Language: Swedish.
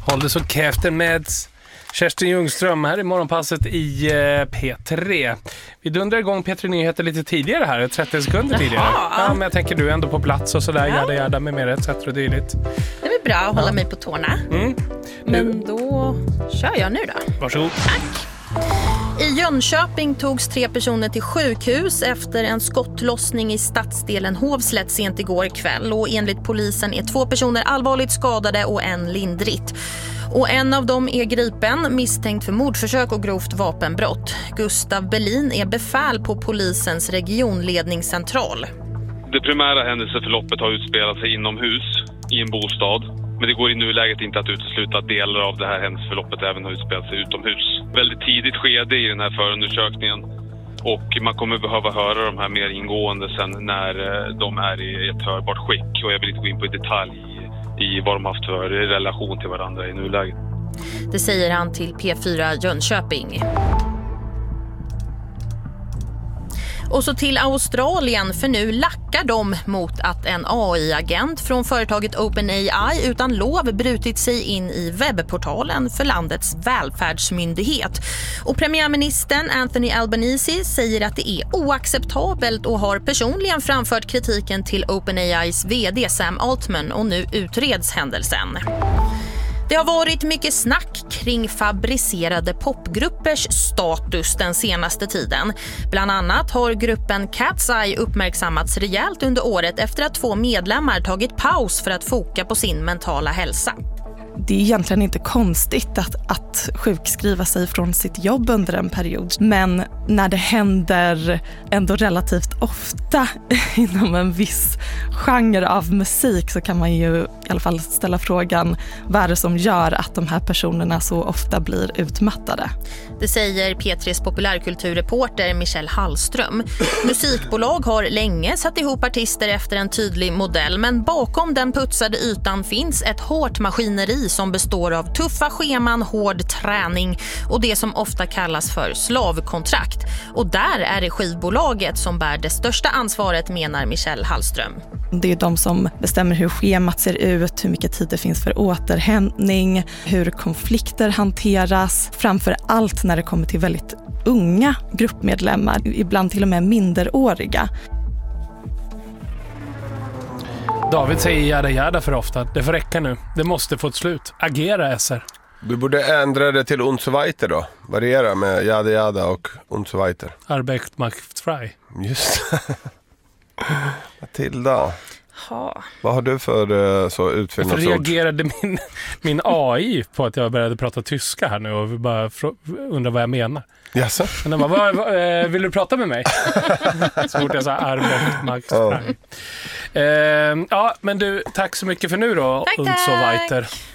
Håll det så käften med Kerstin Ljungström här i morgonpasset i P3. Vi dundrar igång P3 Nyheter lite tidigare här, 30 sekunder tidigare. Ja, men jag tänker du är ändå på plats och sådär, jada med mer etc. och dylikt. Det är bra att hålla mig på tårna. Men då kör jag nu då. Varsågod. Tack. I Jönköping togs 3 personer till sjukhus efter en skottlossning i stadsdelen Hovslätt sent igår kväll. Och enligt polisen är 2 personer allvarligt skadade och en lindrigt. Och en av dem är gripen, misstänkt för mordförsök och grovt vapenbrott. Gustav Berlin är befäl på polisens regionledningscentral. Det primära händelseförloppet har utspelat sig inomhus i en bostad. Men det går i nuläget inte att utesluta att delar av det här händelseförloppet även har utspelat sig utomhus. Väldigt tidigt skede i den här förundersökningen. Och man kommer behöva höra de här mer ingående sen när de är i ett hörbart skick. Och jag vill inte gå in på i detalj i vad de haft för relation till varandra i nuläget. Det säger han till P4 Jönköping. Och så till Australien, för nu lackar de mot att en AI-agent från företaget OpenAI utan lov brutit sig in i webbportalen för landets välfärdsmyndighet. Och premiärministern Anthony Albanese säger att det är oacceptabelt och har personligen framfört kritiken till OpenAIs vd Sam Altman och nu utreds händelsen. Det har varit mycket snack kring fabricerade popgruppers status den senaste tiden. Bland annat har gruppen Cat's Eye uppmärksammats rejält under året efter att 2 medlemmar tagit paus för att foka på sin mentala hälsa. Det är egentligen inte konstigt att sjukskriva sig från sitt jobb under en period. Men när det händer ändå relativt ofta inom en viss genre av musik så kan man ju i alla fall ställa frågan: vad är det som gör att de här personerna så ofta blir utmattade? Det säger P3s populärkulturreporter Michelle Hallström. Musikbolag har länge satt ihop artister efter en tydlig modell, men bakom den putsade ytan finns ett hårt maskineri som består av tuffa scheman, hård träning och det som ofta kallas för slavkontrakt. Och där är det skivbolaget som bär det största ansvaret, menar Michelle Hallström. Det är de som bestämmer hur schemat ser ut, hur mycket tid det finns för återhämtning, hur konflikter hanteras, framför allt när det kommer till väldigt unga gruppmedlemmar, ibland till och med minderåriga. David säger jada för ofta. Det får räcka nu. Det måste få ett slut. Agera, SR. Du borde ändra det till und so weiter då. Variera med jada och und so weiter. Arbeit macht frei. Just Matilda. Ha. Vad har du för så utfyllnadsord? Varför reagerade min AI på att jag började prata tyska här nu och bara undrar vad jag menar? Jaså? Men den bara, vill du prata med mig? Så fort jag sa Arbeit macht frei. Ja, men du, tack så mycket för nu då. Tack. Und so weiter.